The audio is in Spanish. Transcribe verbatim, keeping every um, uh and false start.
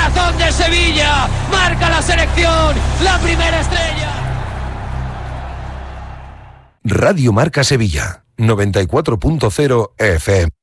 corazón de Sevilla, marca la selección, la primera estrella. Radio Marca Sevilla, noventa y cuatro punto cero F M.